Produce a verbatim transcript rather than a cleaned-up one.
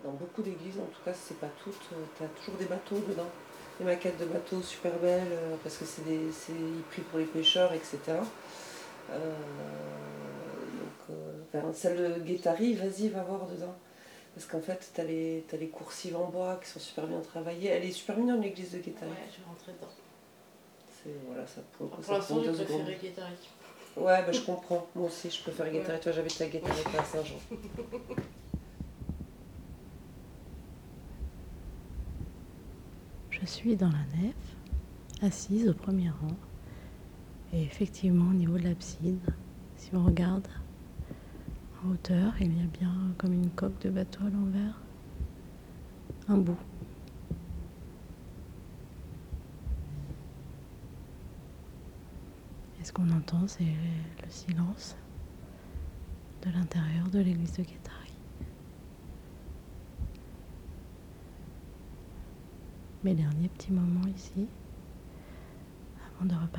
dans beaucoup d'églises, en tout cas si c'est pas toutes, tu as toujours des bateaux dedans. Des maquettes de bateaux super belles, euh, parce que c'est des, c'est, ils prient pour les pêcheurs, et cetera. Euh, donc, euh, enfin, celle de Guétari, vas-y, va voir dedans. Parce qu'en fait, tu as les, t'as les coursives en bois qui sont super bien travaillées. Elle est super mignonne, l'église de Guétari. Ouais, je vais rentrer dedans. C'est, voilà, ça, pour, Enfin, ça pour l'instant, prend j'ai deux secondes. préféré Guétari. Ouais, bah, je comprends. Moi aussi, je préfère Guétari. Ouais. Toi, j'habite à Guétari, pas à Saint-Jean. Je suis dans la nef, assise au premier rang. Et effectivement, au niveau de l'abside, si on regarde en hauteur, il y a bien comme une coque de bateau à l'envers, un bout. Et ce qu'on entend, c'est le silence de l'intérieur de l'église de Guétari. Mes derniers petits moments ici, avant de repartir.